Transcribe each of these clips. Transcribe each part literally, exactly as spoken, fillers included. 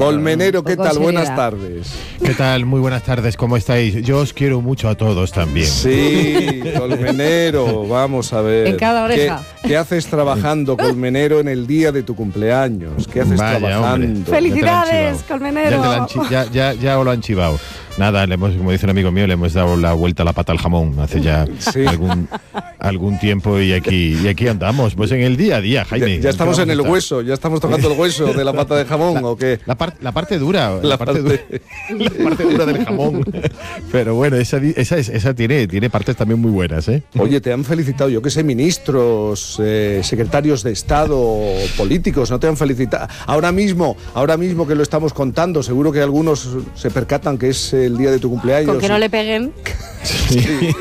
Colmenero, ¿qué tal? Buenas tardes. ¿Qué tal? Muy buenas tardes, ¿cómo estáis? Yo os quiero mucho a todos también. Sí, Colmenero, vamos a ver. En cada oreja. ¿Qué, qué haces trabajando, Colmenero, en el día de tu cumpleaños? ¿Qué haces Vaya, trabajando? Hombre. ¡Felicidades, Colmenero! Ya, te ya, ya, ya os lo han chivado. Nada, le hemos, como dice un amigo mío, le hemos dado la vuelta a la pata al jamón hace ya sí. algún, algún tiempo y aquí, y aquí andamos, pues en el día a día, Jaime. Ya, ya estamos en el estar? hueso, ya estamos tocando el hueso de la pata de jamón, la, ¿o qué? La, par, la parte dura, la, la, parte, parte... Dura, la parte dura del jamón. Pero bueno, esa, esa, esa tiene, tiene partes también muy buenas, ¿eh? Oye, te han felicitado, yo qué sé, ministros, eh, secretarios de Estado, políticos, ¿no te han felicitado? Ahora mismo, ahora mismo que lo estamos contando, seguro que algunos se percatan que es el día de tu cumpleaños. Con que no le peguen. Sí,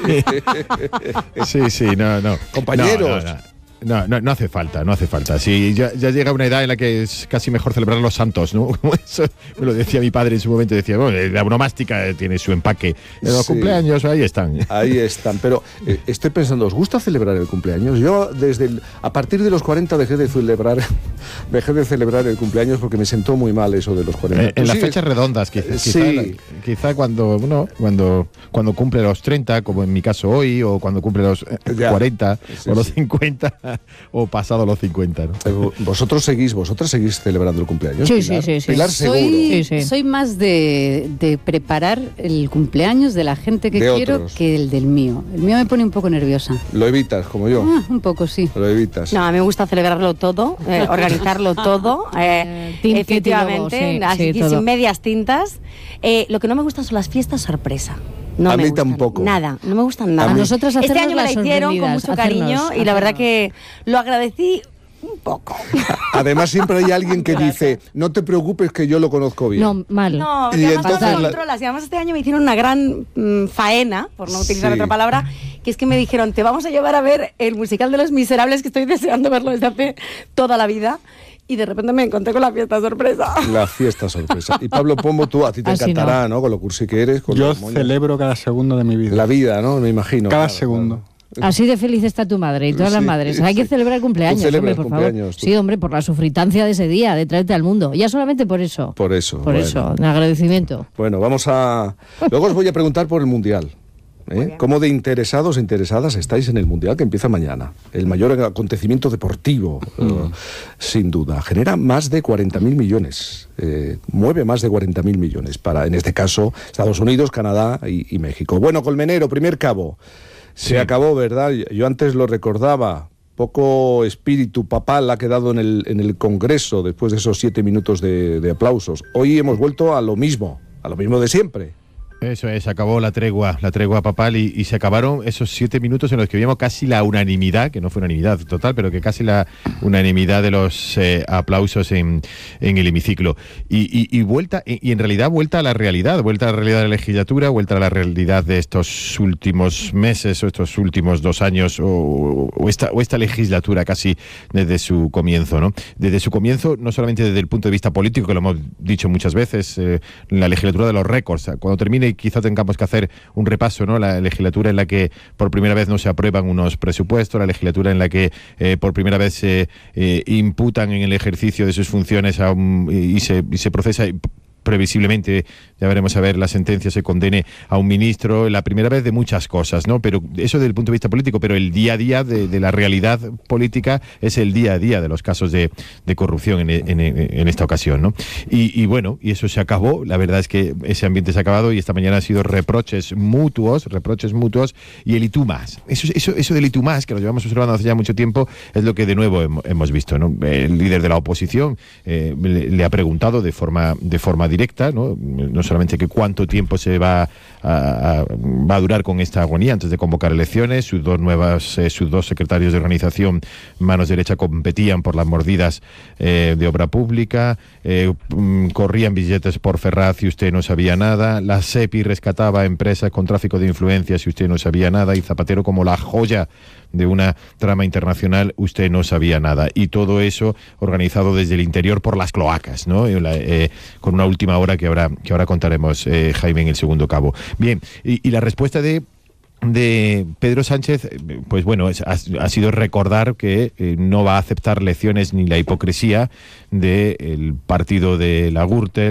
sí, sí, no, no. Compañeros. No, no, no. No, no, no hace falta, no hace falta. Sí, ya, ya llega una edad en la que es casi mejor celebrar los santos, ¿no? Como eso me lo decía mi padre en su momento, decía, bueno, la onomástica tiene su empaque. Los sí. cumpleaños, ahí están. Ahí están, pero eh, estoy pensando, ¿os gusta celebrar el cumpleaños? Yo desde el, a partir de los cuarenta dejé de celebrar dejé de celebrar el cumpleaños porque me sentó muy mal eso de los cuarenta. Eh, en las fechas redondas, quizá, sí. quizá, la, quizá cuando, no, cuando, cuando cumple los treinta, como en mi caso hoy, o cuando cumple los eh, cuarenta, sí, o los sí. cincuenta, o pasado los cincuenta, ¿no? Vosotros seguís, vosotras seguís celebrando el cumpleaños. Sí, Pilar? sí, sí, sí. Pilar soy, seguro. Sí, sí. Soy más de, de preparar el cumpleaños de la gente que de quiero otros. que el del mío. El mío me pone un poco nerviosa. Lo evitas, como yo. Ah, un poco, sí. Lo evitas. No, a mí me gusta celebrarlo todo, eh, organizarlo todo, eh, Tinti, efectivamente, sí, así sí, que todo. sin medias tintas. Eh, lo que no me gusta son las fiestas sorpresa. No a me mí gustan, tampoco. Nada, no me gustan nada. A nosotros este hacernos año me la las hicieron con mucho cariño hacernos, y la hacernos. verdad que lo agradecí un poco. Además siempre hay alguien que dice, no te preocupes que yo lo conozco bien. No, mal. No, y además entonces no la... controlas. Y además este año me hicieron una gran mmm, faena, por no utilizar sí. otra palabra, que es que me dijeron, te vamos a llevar a ver el musical de Los Miserables, que estoy deseando verlo desde hace toda la vida. Y de repente me encontré con la fiesta sorpresa. La fiesta sorpresa. Y Pablo Pombo, tú, a ti te Así encantará, no. ¿no? Con lo cursi que eres. Con Yo celebro cada segundo de mi vida. La vida, ¿no? Me imagino. Cada claro, segundo. Claro. Así de feliz está tu madre y todas Sí, las madres. Hay sí. que celebrar cumpleaños, Tú hombre, celebras por cumpleaños, favor. tú. Sí, hombre, por la sufritancia de ese día, de traerte al mundo. Ya solamente por eso. Por eso. Por bueno. eso, en agradecimiento. Bueno, vamos a... Luego os voy a preguntar por el Mundial. ¿Eh? ¿Cómo de interesados e interesadas estáis en el Mundial que empieza mañana? El mayor acontecimiento deportivo, mm. uh, sin duda. Genera más de cuarenta mil millones, eh, mueve más de cuarenta mil millones para, en este caso, Estados Unidos, Canadá y, y México. Bueno, Colmenero, primer cabo. Se sí. acabó, ¿verdad? Yo antes lo recordaba. Poco espíritu papal ha quedado en el, en el Congreso después de esos siete minutos de, de aplausos. Hoy hemos vuelto a lo mismo, a lo mismo de siempre. Eso es, acabó la tregua, la tregua papal y, y se acabaron esos siete minutos en los que vimos casi la unanimidad, que no fue unanimidad total, pero que casi la unanimidad de los eh, aplausos en, en el hemiciclo. Y, y, y vuelta, y en realidad vuelta a la realidad, vuelta a la realidad de la legislatura, vuelta a la realidad de estos últimos meses o estos últimos dos años o, o, esta, o esta legislatura casi desde su comienzo, ¿no? Desde su comienzo, no solamente desde el punto de vista político, que lo hemos dicho muchas veces, eh, la legislatura de los récords, cuando termine quizá tengamos que hacer un repaso, ¿no? La legislatura en la que por primera vez no se aprueban unos presupuestos, la legislatura en la que eh, por primera vez se eh, imputan en el ejercicio de sus funciones a un, y, se, y se procesa previsiblemente, ya veremos a ver, la sentencia se condene a un ministro, la primera vez de muchas cosas, ¿no? Pero eso desde el punto de vista político, pero el día a día de, de la realidad política es el día a día de los casos de, de corrupción en, en, en esta ocasión, ¿no? Y, y bueno, y eso se acabó, la verdad es que ese ambiente se ha acabado y esta mañana ha sido reproches mutuos, reproches mutuos y el y tú más. Eso, eso, eso del y tú más, que lo llevamos observando hace ya mucho tiempo, es lo que de nuevo hemos visto, ¿no? El líder de la oposición eh, le, le ha preguntado de forma, de forma directa, ¿no? No solamente que cuánto tiempo se va a, a, va a durar con esta agonía antes de convocar elecciones. Sus dos nuevas, eh, sus dos secretarios de organización, manos derecha, competían por las mordidas eh, de obra pública, eh, corrían billetes por Ferraz y usted no sabía nada, la SEPI rescataba empresas con tráfico de influencias y usted no sabía nada, y Zapatero como la joya de una trama internacional, usted no sabía nada. Y todo eso organizado desde el interior por las cloacas, ¿no? Eh, eh, con una última hora que ahora, que ahora contaremos, eh, Jaime, en el segundo cabo. Bien, y, y la respuesta de de Pedro Sánchez, pues bueno, es, ha, ha sido recordar que eh, no va a aceptar lecciones ni la hipocresía del partido de la Gürtel,